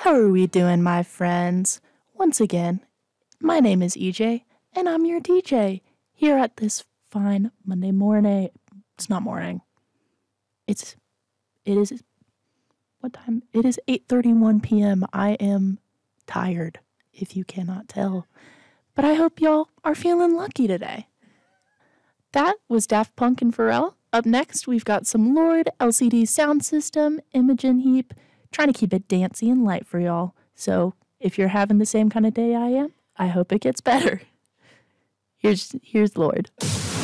How are we doing, my friends? Once again, my name is EJ, and I'm your DJ here at this fine Monday morning. It's not morning. It is, what time? It is 8:31 p.m. I am tired, if you cannot tell. But I hope y'all are feeling lucky today. That was Daft Punk and Pharrell. Up next, we've got some Lorde, LCD Sound System, Imogen Heap, trying to keep it dancey and light for y'all. So if you're having the same kind of day I am, I hope it gets better. Here's Lorde.